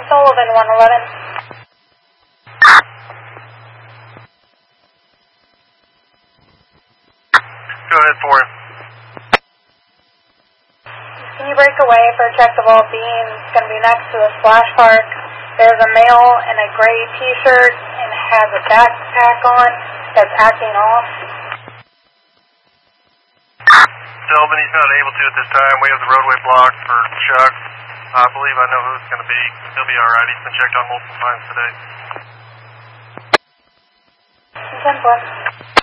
Sullivan, 111. Go ahead for him. Can you break away for a check of all beans? It's going to be next to the splash park. There's a male in a gray t-shirt and has a backpack on that's acting off. Sullivan, he's not able to at this time. We have the roadway blocked for Chuck. I believe I know who it's going to be. He'll be alright. He's been checked on multiple times today. 10-4.